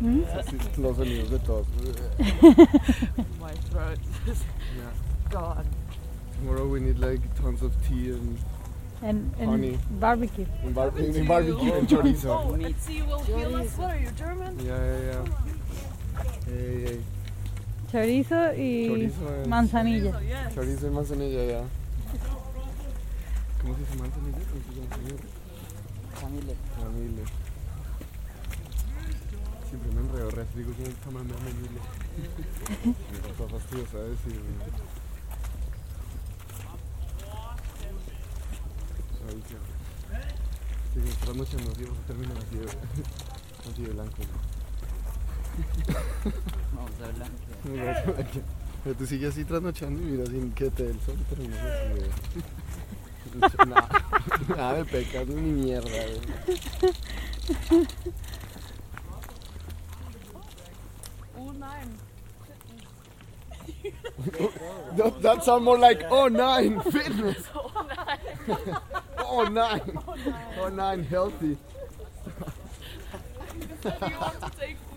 Así, los sonidos de todos. My throat is gone. Tomorrow we need like tons of tea and honey. Barbecue. And barbecue and chorizo. Oh, and see, you will feel us. What are you, German? Yeah. Hey. Chorizo y Chorizo es- manzanilla. Oh, yes. Chorizo y manzanilla, ya. ¿Cómo se dice manzanilla? ¿Cómo se llama manzanilla? Camille. Siempre me enredo, digo que es tomando Camille. Me está fastidiosa de decir. Sí, trasnochando así, vamos a terminar así de blanco. Vamos a hablar. Pero tú sigues así trasnochando y mira, sin que te dé el sol y terminas así de... Nada de pecado ni mierda. Oh nein. That sounds more like oh nine fitness. Oh nein. Oh nine. Oh nine healthy. You want to take